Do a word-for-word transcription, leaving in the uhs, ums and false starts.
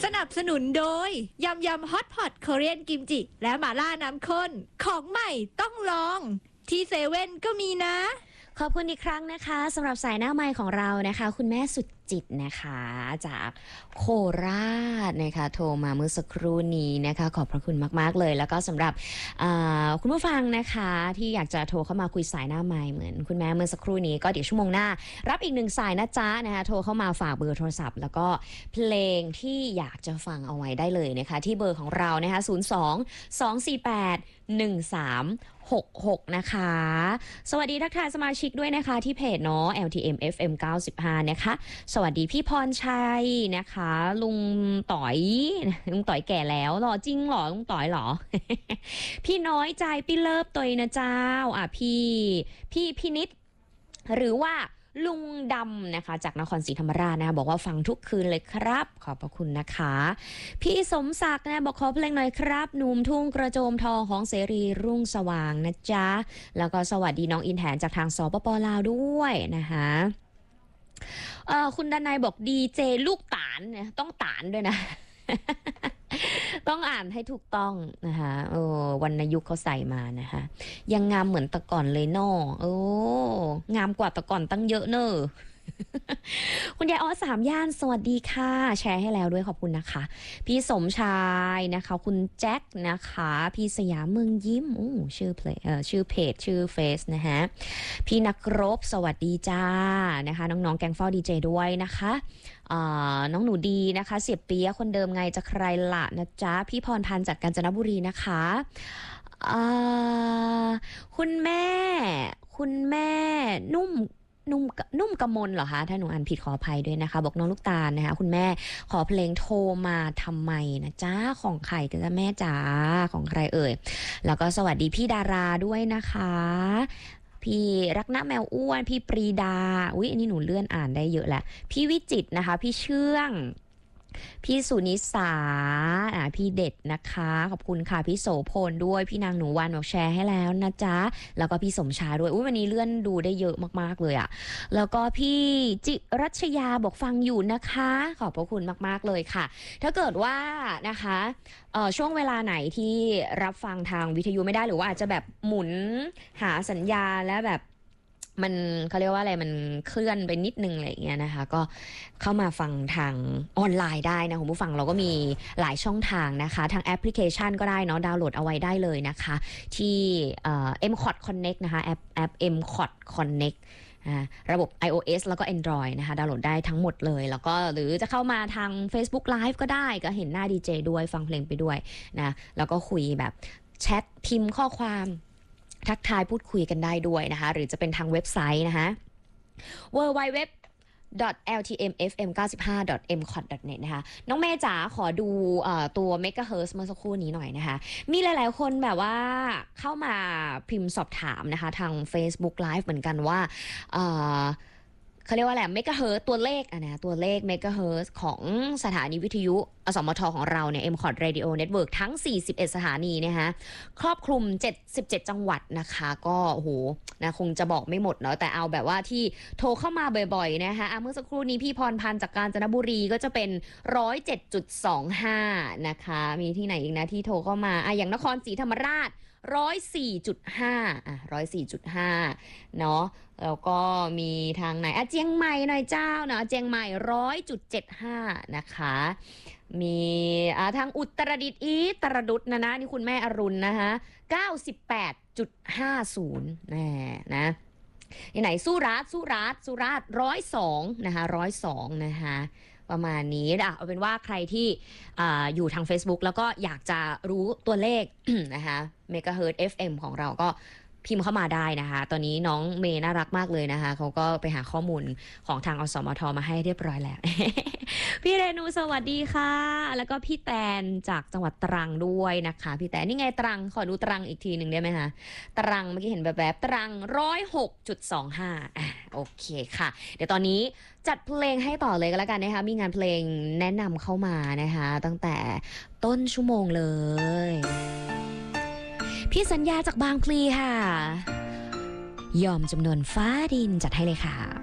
สนับสนุนโดยยำยำฮอตพอตคอเรียนกิมจิและหม่าล่าน้ำข้นของใหม่ต้องลองที่เซเว่นก็มีนะขอบคุณอีกครั้งนะคะสำหรับสายหน้าไมค์ของเรานะคะคุณแม่สุดจิตนะคะจากโคราชนะคะโทรมาเมื่อสักครู่นี้นะคะขอบพระคุณมากๆเลยแล้วก็สำหรับคุณผู้ฟังนะคะที่อยากจะโทรเข้ามาคุยสายหน้าไมค์เหมือนคุณแม่เมื่อสักครู่นี้ก็เดี๋ยวชั่วโมงหน้ารับอีกหนึ่งสายนะจ๊ะนะคะโทรเข้ามาฝากเบอร์โทรศัพท์แล้วก็เพลงที่อยากจะฟังเอาไว้ได้เลยนะคะที่เบอร์ของเรานะคะศูนย์ สอง สอง สี่ แปด หนึ่ง สาม หก หกนะคะสวัสดีทักทายสมาชิกด้วยนะคะที่เพจเนาะ แอล ที เอ็ม เอฟ เอ็ม เก้าสิบห้านะคะสวัสดีพี่พรชัยนะคะลุงต่อยลุงต่อยแก่แล้วหรอจริงหรอลุงต่อยหรอ พี่น้อยใจพี่เลิฟตัวนะเจ้าอ่ะพี่พี่พินิษหรือว่าลุงดำนะคะจากนครศรีธรรมราชนะบอกว่าฟังทุกคืนเลยครับขอบพระคุณนะคะพี่สมศักดิ์นะบอกขอเพลงหน่อยครับหนุ่มทุ่งกระโจมทองของเสรีรุ่งสว่างนะจ๊ะแล้วก็สวัสดีน้องอินแทนจากทางสปปลาวด้วยนะคะเอ่อคุณดนัยบอกดีเจลูกตาลเนี่ยต้องตาลด้วยนะ ต้องอ่านให้ถูกต้องนะคะโอ้วรรณยุกต์เขาใส่มานะคะยังงามเหมือนตะก่อนเลยเนาะโอ้งามกว่าตะก่อนตั้งเยอะเนอะ คุณยายออสสามย่านสวัสดีค่ะแชร์ให้แล้วด้วยขอบคุณนะคะพี่สมชายนะคะคุณแจ็คนะคะพี่สยามเมืองยิ้มโอ้ชื่อเพลงเอ่อชื่อเพจชื่อเฟซนะฮะพี่นักรบสวัสดีจ้านะคะน้องๆแกงเฝ้าดีเจด้วยนะคะน้องหนูดีนะคะเสียบเปียคนเดิมไงจะใครละนะจ๊ะพี่พรพันธ์จากกาญจนบุรีนะคะคุณแม่คุณแม่นุ่มนุ่มนุ่มกมลเหรอคะถ้าหนูอ่านผิดขออภัยด้วยนะคะบอกน้องลูกตาลนะคะคุณแม่ขอเพลงโทรมาทำไมนะจ้าของใครกันจ้าแม่จ๋าของใครเอ่ยแล้วก็สวัสดีพี่ดาราด้วยนะคะพี่รักนะแมวอ้วนพี่ปรีดาอุ๊ยอันนี้หนูเลื่อนอ่านได้เยอะแหละพี่วิจิตรนะคะพี่เชื่องพี่สุนิสาอ่าพี่เด็ดนะคะขอบคุณค่ะพี่โสพลด้วยพี่นางหนูวันบอกแชร์ให้แล้วนะจ๊ะแล้วก็พี่สมชายด้วยอุ้ยวันนี้เลื่อนดูได้เยอะมากๆเลยอะแล้วก็พี่จิรัชยาบอกฟังอยู่นะคะขอบพระคุณมากๆเลยค่ะถ้าเกิดว่านะคะเอ่อช่วงเวลาไหนที่รับฟังทางวิทยุไม่ได้หรือว่าอาจจะแบบหมุนหาสัญญาณแล้วแบบมันเขาเรียกว่าอะไรมันเคลื่อนไปนิดนึงอะไรอย่างเงี้ยนะคะก็เข้ามาฟังทางออนไลน์ได้นะคุณผู้ฟังเราก็มีหลายช่องทางนะคะทางแอปพลิเคชันก็ได้เนาะดาวน์โหลดเอาไว้ได้เลยนะคะที่เอ่อ เอ็ม ซี โอ ที Connect นะคะแอปแอป เอ็ม ซี โอ ที Connect ระบบ iOS แล้วก็ Android นะคะดาวน์โหลดได้ทั้งหมดเลยแล้วก็หรือจะเข้ามาทาง Facebook Live ก็ได้ก็เห็นหน้าดีเจด้วยฟังเพลงไปด้วยนะแล้วก็คุยแบบแชทพิมพ์ข้อความทักทายพูดคุยกันได้ด้วยนะคะหรือจะเป็นทางเว็บไซต์นะคะ ดับเบิลยู ดับเบิลยู ดับเบิลยู ดอท แอล ที เอ็ม เอฟ เอ็ม เก้าสิบห้า ดอท เอ็ม ซี โอ ที ดอท เน็ต นะคะน้องเมย์จ๋าขอดูตัว Megahertz เมื่อสักครู่นี้หน่อยนะคะมีหลายๆคนแบบว่าเข้ามาพิมพ์สอบถามนะคะทาง Facebook Live เหมือนกันว่าเขาเรียกว่าอะไรเมกะเฮิร์ตตัวเลขอะนะตัวเลขเมกะเฮิร์ตของสถานีวิทยุอสมทของเราเนี่ย เอ็ม ซี โอ ที Radio Network ทั้งสี่สิบเอ็ดสถานีนะคะครอบคลุมเจ็ดสิบเจ็ดจังหวัดนะคะก็โอ้โหนะคงจะบอกไม่หมดเนาะแต่เอาแบบว่าที่โทรเข้ามาบ่อยๆนะคะเมื่อสักครู่นี้พี่พรพันธ์จากกาญจนบุรีก็จะเป็น หนึ่งร้อยเจ็ดจุดสองห้า นะคะมีที่ไหนอีกนะที่โทรเข้ามาอ่ะอย่างนครศรีธรรมราช หนึ่งร้อยสี่จุดห้า อ่ะ หนึ่งร้อยสี่จุดห้า เนาะแล้วก็มีทางไหนอ่ะเจียงใหม่หน่อยเจ้าเนาะเจียงใหม่ หนึ่งร้อยจุดเจ็ดห้า นะคะมีอ่าทางอุตรดิตถ์อีตรดุษนะนะนี่คุณแม่อรุณนะคะ เก้าสิบแปดจุดห้าศูนย์ แน่นะที่ไหนสุราษฎร์สุราษฎร์สุราษฎร์หนึ่งร้อยสองนะคะหนึ่งร้อยสองนะคะประมาณนี้อ่ะเอาเป็นว่าใครที่ อ, อยู่ทาง Facebook แล้วก็อยากจะรู้ตัวเลข นะคะเมกะเฮิร์ต เอฟ เอ็ม ของเราก็พิมพ์เข้ามาได้นะคะตอนนี้น้องเมย์น่ารักมากเลยนะคะเขาก็ไปหาข้อมูลของทางอสมทมาให้เรียบร้อยแล้ว พี่เรนูสวัสดีค่ะแล้วก็พี่แตนจากจังหวัดตรังด้วยนะคะพี่แตนนี่ไงตรังขอดูตรังอีกทีหนึ่งได้ไหมคะตรังเมื่อกี้เห็นแบบแบบตรัง หนึ่งร้อยหกจุดสองห้า อ่ะโอเคค่ะเดี๋ยวตอนนี้จัดเพลงให้ต่อเลยก็แล้วกันนะคะมีงานเพลงแนะนำเข้ามานะคะตั้งแต่ต้นชั่วโมงเลยพี่สัญญาจากบางพลีค่ะยอมจำนวนฟ้าดินจัดให้เลยค่ะ